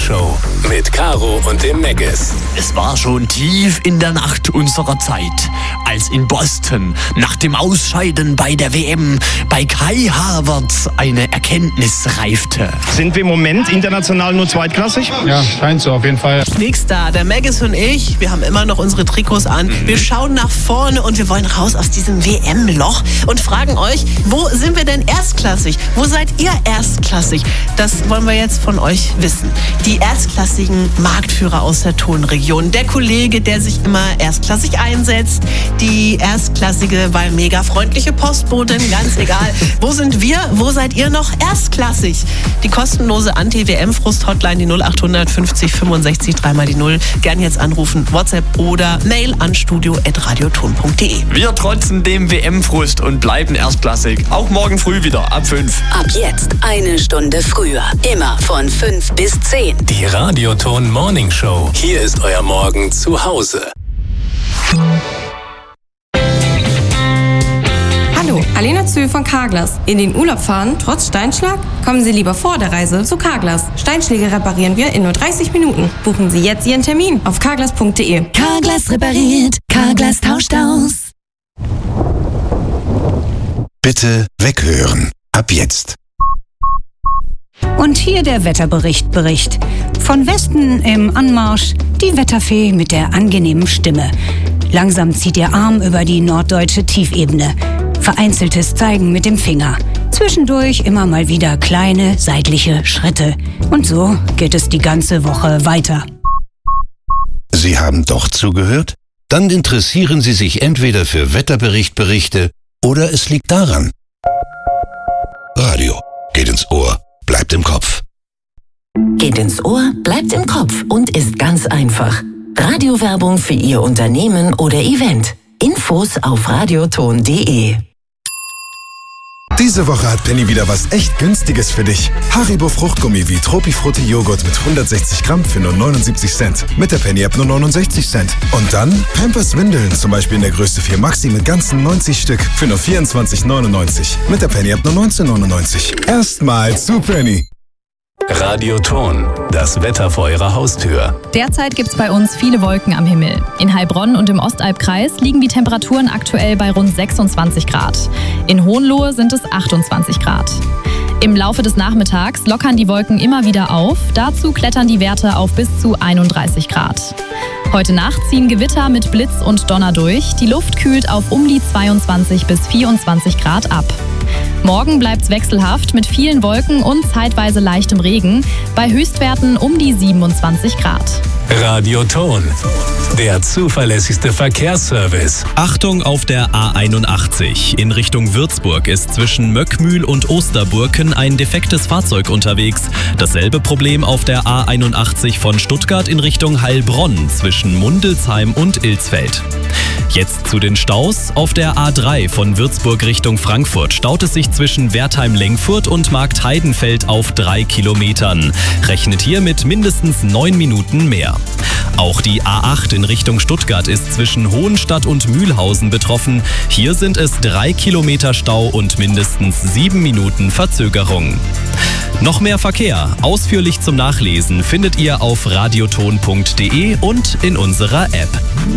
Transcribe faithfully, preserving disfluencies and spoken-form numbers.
Show mit Caro und dem Meggis. Es war schon tief in der Nacht unserer Zeit, als in Boston nach dem Ausscheiden bei der W M bei Kai Havertz eine Erkenntnis reifte. Sind wir im Moment international nur zweitklassig? Ja, scheint so auf jeden Fall. Nix-da, der Meggis und ich, wir haben immer noch unsere Trikots an. Mhm. Wir schauen nach vorne und wir wollen raus aus diesem W M-Loch und fragen euch, wo sind wir denn erstklassig? Wo seid ihr erstklassig? Das wollen wir jetzt von euch wissen. Die erstklassigen Marktführer aus der Tonregion. Der Kollege, der sich immer erstklassig einsetzt. Die erstklassige, weil mega freundliche Postbotin, ganz egal. Wo sind wir? Wo seid ihr noch erstklassig? Die kostenlose Anti-W M-Frust-Hotline, die null acht hundert fünfzig fünfundsechzig, dreimal die Null. Gern jetzt anrufen, WhatsApp oder Mail an studio at radioton punkt de. Wir trotzen dem W M-Frust und bleiben erstklassig. Auch morgen früh wieder ab fünf. Ab jetzt eine Stunde früher. Immer von fünf bis zehn. Die Radioton Morning Show. Hier ist euer Morgen zu Hause. Hallo, Alena Zühl von Carglass. In den Urlaub fahren, trotz Steinschlag? Kommen Sie lieber vor der Reise zu Carglass. Steinschläge reparieren wir in nur dreißig Minuten. Buchen Sie jetzt Ihren Termin auf carglass punkt de. Carglass repariert, Carglass tauscht aus. Bitte weghören. Ab jetzt. Und hier der Wetterbericht Bericht. Von Westen im Anmarsch die Wetterfee mit der angenehmen Stimme. Langsam zieht ihr Arm über die norddeutsche Tiefebene. Vereinzeltes Zeigen mit dem Finger. Zwischendurch immer mal wieder kleine seitliche Schritte. Und so geht es die ganze Woche weiter. Sie haben doch zugehört? Dann interessieren Sie sich entweder für Wetterberichtberichte oder es liegt daran. Radio geht ins Ohr, bleibt im Kopf. Geht ins Ohr, bleibt im Kopf und ist ganz einfach. Radiowerbung für Ihr Unternehmen oder Event. Infos auf radioton punkt de. Diese Woche hat Penny wieder was echt Günstiges für dich. Haribo Fruchtgummi wie Tropifrutti Joghurt mit hundertsechzig Gramm für nur neunundsiebzig Cent. Mit der Penny-App nur neunundsechzig Cent. Und dann Pampers Windeln, zum Beispiel in der Größe vier Maxi mit ganzen neunzig Stück für nur vierundzwanzig neunundneunzig. Mit der Penny-App nur neunzehn neunundneunzig. Erstmal zu Penny. Radioton, das Wetter vor eurer Haustür. Derzeit gibt es bei uns viele Wolken am Himmel. In Heilbronn und im Ostalbkreis liegen die Temperaturen aktuell bei rund sechsundzwanzig Grad. In Hohenlohe sind es achtundzwanzig Grad. Im Laufe des Nachmittags lockern die Wolken immer wieder auf. Dazu klettern die Werte auf bis zu einunddreißig Grad. Heute Nacht ziehen Gewitter mit Blitz und Donner durch. Die Luft kühlt auf um die zweiundzwanzig bis vierundzwanzig Grad ab. Morgen bleibt's wechselhaft mit vielen Wolken und zeitweise leichtem Regen. Bei Höchstwerten um die siebenundzwanzig Grad. Radioton, der zuverlässigste Verkehrsservice. Achtung auf der A einundachtzig. In Richtung Würzburg ist zwischen Möckmühl und Osterburken ein defektes Fahrzeug unterwegs. Dasselbe Problem auf der A einundachtzig von Stuttgart in Richtung Heilbronn zwischen Mundelsheim und Ilsfeld. Jetzt zu den Staus. Auf der A drei von Würzburg Richtung Frankfurt staut es sich zwischen Wertheim-Lengfurt und Marktheidenfeld auf drei Kilometern. Rechnet hier mit mindestens neun Minuten mehr. Auch die A acht in Richtung Stuttgart ist zwischen Hohenstadt und Mühlhausen betroffen. Hier sind es drei Kilometer Stau und mindestens sieben Minuten Verzögerung. Noch mehr Verkehr, ausführlich zum Nachlesen, findet ihr auf radioton punkt de und in unserer App.